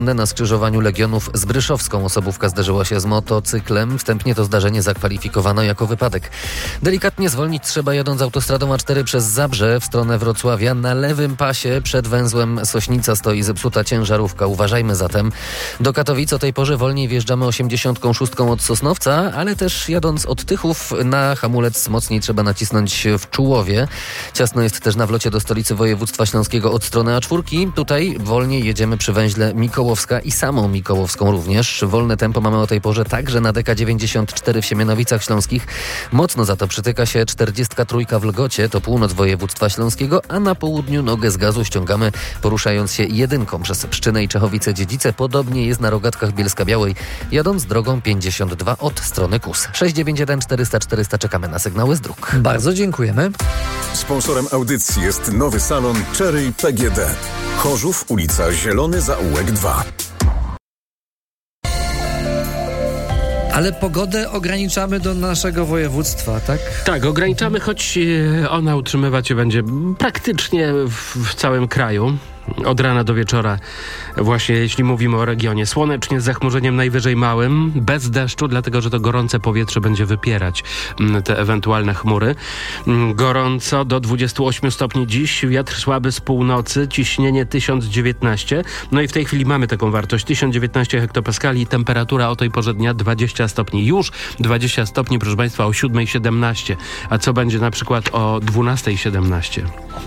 Na skrzyżowaniu Legionów z Bryszowską osobówka zderzyła się z motocyklem. Wstępnie to zdarzenie zakwalifikowano jako wypadek. Delikatnie zwolnić trzeba jadąc autostradą A4 przez Zabrze w stronę Wrocławia. Na lewym pasie przed węzłem Sośnica stoi zepsuta ciężarówka. Uważajmy zatem. Do Katowic o tej porze wolniej wjeżdżamy 86 od Sosnowca, ale też jadąc od Tychów na hamulec mocniej trzeba nacisnąć w Czułowie. Ciasno jest też na wlocie do stolicy województwa śląskiego od strony A4. Tutaj wolniej jedziemy przy węźle Mikołowska i samą Mikołowską również. Wolne tempo mamy o tej porze także na DK94 w Siemianowicach Śląskich. Mocno za to przytyka się 43 w Lgocie, to północ województwa śląskiego, a na południu nogę z gazu ściągamy poruszając się jedynką przez Pszczynę i Czechowice-Dziedzice. Podobnie jest na Rogatkach Bielska-Białej, jadąc drogą 52 od strony Kus. 691 400 400 czekamy na sygnały z dróg. Bardzo dziękujemy. Sponsorem audycji jest nowy salon Cherry PGD. Chorzów, ulica Zielony Zaułek 2. Ale pogodę ograniczamy do naszego województwa, tak? Tak, ograniczamy, choć ona utrzymywać się będzie praktycznie w całym kraju. Od rana do wieczora, właśnie jeśli mówimy o regionie. Słonecznie z zachmurzeniem najwyżej małym, bez deszczu, dlatego że to gorące powietrze będzie wypierać te ewentualne chmury. Gorąco do 28 stopni dziś, wiatr słaby z północy, ciśnienie 1019. No i w tej chwili mamy taką wartość 1019 hektopaskali, temperatura o tej porze dnia 20 stopni. Już 20 stopni, proszę Państwa, o 7:17. A co będzie na przykład o 12:17?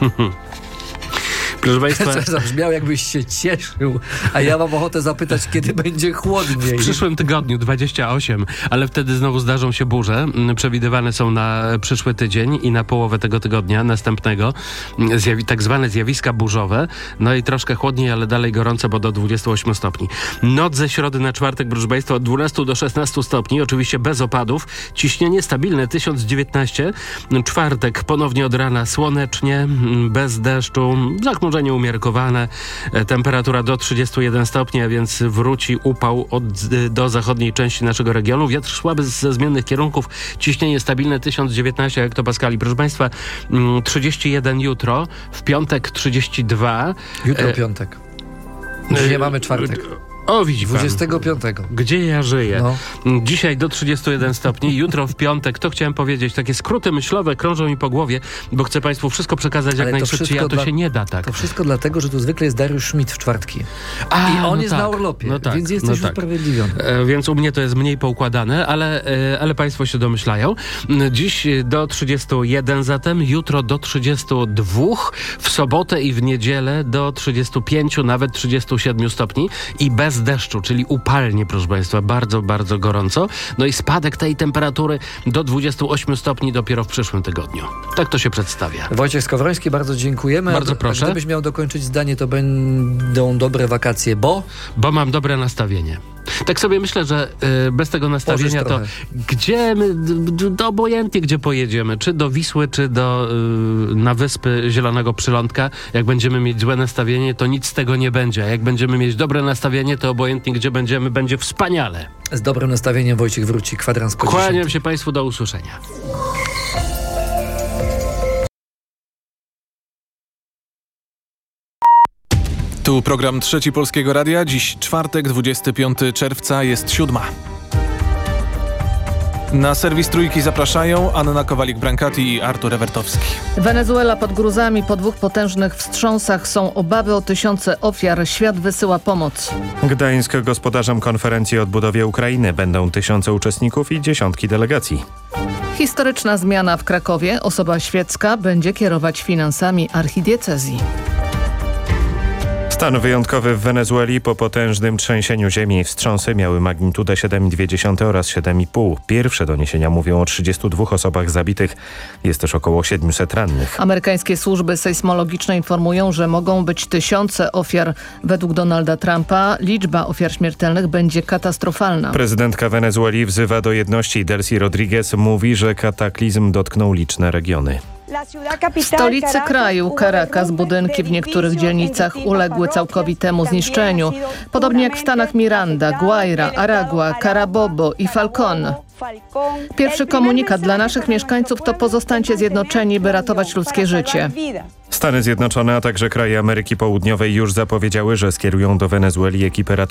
Proszę Państwa, To zabrzmiało, jakbyś się cieszył, a ja mam ochotę zapytać, kiedy będzie chłodniej. w przyszłym tygodniu 28, ale wtedy znowu zdarzą się burze. Przewidywane są na przyszły tydzień i na połowę tego tygodnia następnego tak zwane zjawiska burzowe. No i troszkę chłodniej, ale dalej gorąco, bo do 28 stopni. Noc ze środy na czwartek, proszę Państwa, od 12 do 16 stopni, oczywiście bez opadów. Ciśnienie stabilne 1019. Czwartek ponownie od rana słonecznie, bez deszczu, zachmurzenie umiarkowane, temperatura do 31 stopni, a więc wróci upał do zachodniej części naszego regionu. Wiatr słaby ze zmiennych kierunków, ciśnienie stabilne 1019 hektopaskali. Proszę Państwa, 31 jutro, w piątek 32. Jutro piątek. Dzisiaj mamy czwartek. O, widzi pan. 25. Gdzie ja żyję? No. Dzisiaj do 31 stopni, jutro w piątek, to chciałem powiedzieć, takie skróty myślowe krążą mi po głowie, bo chcę Państwu wszystko przekazać jak najszybciej, a to się nie da tak. To wszystko dlatego, że tu zwykle jest Dariusz Schmidt w czwartki. I on jest na urlopie, więc jesteś usprawiedliwiony. Więc u mnie to jest mniej poukładane, ale Państwo się domyślają. Dziś do 31 zatem, jutro do 32, w sobotę i w niedzielę do 35, nawet 37 stopni i bez deszczu, czyli upalnie, proszę Państwa, bardzo, bardzo gorąco. No i spadek tej temperatury do 28 stopni dopiero w przyszłym tygodniu. Tak to się przedstawia. Wojciech Skowroński, bardzo dziękujemy. Bardzo proszę. Gdybyś miał dokończyć zdanie, to będą dobre wakacje, bo mam dobre nastawienie. Tak sobie myślę, że bez tego nastawienia to gdzie my, obojętnie gdzie pojedziemy, czy do Wisły, czy na Wyspy Zielonego Przylądka, jak będziemy mieć złe nastawienie, to nic z tego nie będzie. A jak będziemy mieć dobre nastawienie, to obojętnie gdzie będziemy, będzie wspaniale. Z dobrym nastawieniem Wojciech wróci, kwadrans po 10. Kłaniam się Państwu, do usłyszenia. Tu program Trzeci Polskiego Radia. Dziś czwartek, 25 czerwca, jest 7. Na serwis Trójki zapraszają Anna Kowalik-Brankati i Artur Ewertowski. Wenezuela pod gruzami. Po 2 potężnych wstrząsach są obawy o tysiące ofiar. Świat wysyła pomoc. Gdańsk gospodarzem konferencji o odbudowie Ukrainy. Będą tysiące uczestników i dziesiątki delegacji. Historyczna zmiana w Krakowie. Osoba świecka będzie kierować finansami archidiecezji. Stan wyjątkowy w Wenezueli po potężnym trzęsieniu ziemi. Wstrząsy miały magnitudę 7,2 oraz 7,5. Pierwsze doniesienia mówią o 32 osobach zabitych. Jest też około 700 rannych. Amerykańskie służby sejsmologiczne informują, że mogą być tysiące ofiar. Według Donalda Trumpa liczba ofiar śmiertelnych będzie katastrofalna. Prezydentka Wenezueli wzywa do jedności. Delcy Rodriguez mówi, że kataklizm dotknął liczne regiony. W stolicy kraju, Caracas, budynki w niektórych dzielnicach uległy całkowitemu zniszczeniu. Podobnie jak w stanach Miranda, Guaira, Aragua, Carabobo i Falcón. Pierwszy komunikat dla naszych mieszkańców to pozostańcie zjednoczeni, by ratować ludzkie życie. Stany Zjednoczone, a także kraje Ameryki Południowej już zapowiedziały, że skierują do Wenezueli ekipy ratunkowe.